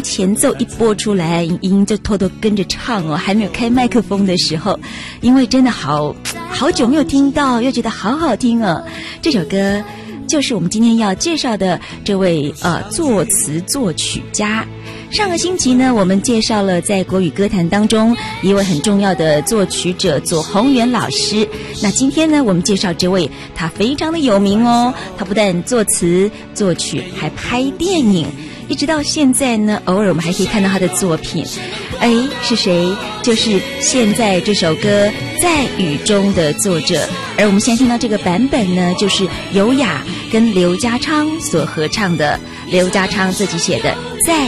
前奏一播出来，莹就偷偷跟着唱哦，还没有开麦克风的时候，因为真的好久没有听到，又觉得好好听哦。这首歌就是我们今天要介绍的这位作词作曲家。上个星期呢，我们介绍了在国语歌坛当中一位很重要的作曲者左宏元老师。那今天呢，我们介绍这位，他非常的有名哦。他不但作词作曲，还拍电影，一直到现在呢，偶尔我们还可以看到他的作品。哎，是谁？就是现在这首歌《在雨中》的作者。而我们现在听到这个版本呢，就是尤雅跟刘家昌所合唱的，刘家昌自己写的。